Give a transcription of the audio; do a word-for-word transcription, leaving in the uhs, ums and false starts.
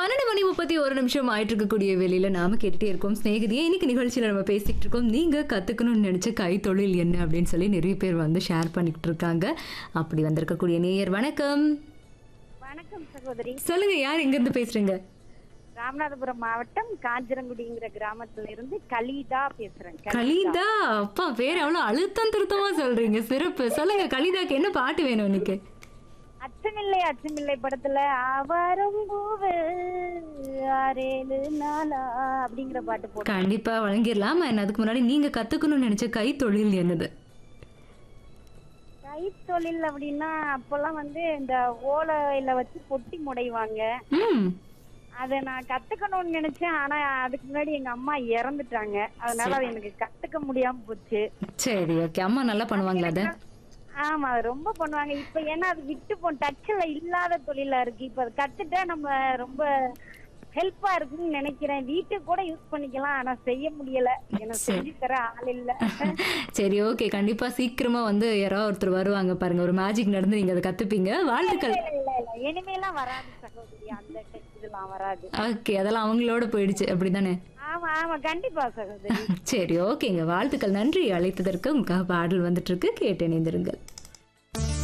பன்னிரண்டு மணி முப்பத்தி ஒரு நிமிஷம் ஆயிட்டு இருக்கக்கூடிய வேலையில நாம கேட்டுட்டே இருக்கோம் சிநேகிதியே. இன்னைக்கு நிகழ்ச்சியில நம்ம பேசிட்டு இருக்கோம் நீங்க கத்துக்கணும்னு நினைச்ச கைத்தொழில் என்ன அப்படின்னு சொல்லி நிறைய பேர் வந்து ஷேர் பண்ணிட்டு இருக்காங்க. அப்படி வந்திருக்கக்கூடிய நேயர் வணக்கம். வணக்கம் சகோதரி. சொல்லுங்க, யார் எங்க இருந்து பேசுறீங்க? ராமநாதபுரம் மாவட்டம் காஞ்சிரங்குடிங்கிற கிராமத்துல இருந்து கலிதா பேசுறேன். கலிதா, அப்பா பேர் எவ்வளவு அழுத்தம் திருத்தமா சொல்றீங்க, சிறப்பு. சொல்லுங்க கலிதாக்கு என்ன பாட்டு வேணும் இன்னைக்கு? அச்சமில்லை அச்சமில்லை படத்துல அவரும் பூவு ஆறேழு நாளா அப்படிங்கிற பாட்டு போட்டு கண்டிப்பா வழங்கிடலாம். அதுக்கு முன்னாடி நீங்க கத்துக்கணும்னு நினைச்ச கைத்தொழில் என்னது? கைத்தொழில் அப்படின்னா அப்பெல்லாம் வந்து இந்த ஓலையில வச்சு பொட்டி முடைவாங்க. ம் அதை நான் கத்துக்கணும்னு நினைச்சேன். ஆனா அதுக்கு முன்னாடி எங்க அம்மா இறந்துட்டாங்க. அதனால அது எனக்கு கத்துக்க முடியாம போச்சு. சரி, ஓகே. அம்மா நல்லா பண்ணுவாங்களா அத? ஆமா, அது ரொம்ப பண்ணுவாங்க. இப்ப ஏன்னா அது விட்டு போ டச்ல இல்லாத தொழிலா இருக்கு. இப்ப அது கத்துட்டா நம்ம ரொம்ப ஹெல்ப்பா இருக்குன்னு நினைக்கிறேன். வீட்டுக்கு கூட யூஸ் பண்ணிக்கலாம். ஆனா செய்ய முடியல, எனக்கு செஞ்சு தர ஆள் இல்ல. சரி, ஓகே. கண்டிப்பா சீக்கிரமா வந்து யாராவது ஒருத்தர் வருவாங்க பாருங்க, ஒரு மேஜிக் நடந்து நீங்க அதை கத்துப்பீங்க. வாழ்த்துக்கள். இல்ல இல்ல இனிமேலாம் வராது சகோதரி, அந்த இதெல்லாம் வராது. ஓகே, அதெல்லாம் அவங்களோட போயிடுச்சு, அப்படிதானே? ஆமா ஆமா கண்டிப்பா சகோதரி. சரி, ஓகேங்க. வாழ்த்துக்கள், நன்றி. அழைத்ததற்கு உங்களுக்காக பாடல் வந்துட்டு இருக்கு, கேட்டு இணைந்திருங்கள்.